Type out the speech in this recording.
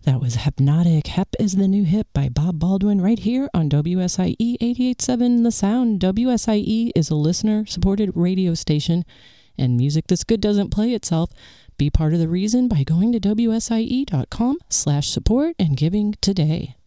That was Hypnotic. Hep is the New Hip by Bob Baldwin right here on WSIE 88.7 The Sound. WSIE is a listener-supported radio station, and music that's good doesn't play itself. Be part of the reason by going to WSIE.com/support and giving today.